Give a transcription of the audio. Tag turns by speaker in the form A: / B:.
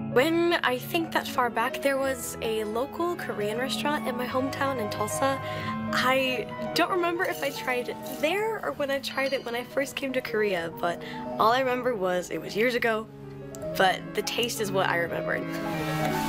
A: When I think that far back, there was a local Korean restaurant in my hometown in Tulsa. I don't remember if I tried it there or when I tried it when I first came to Korea, but all I remember was it was years ago, but the taste is what I remembered.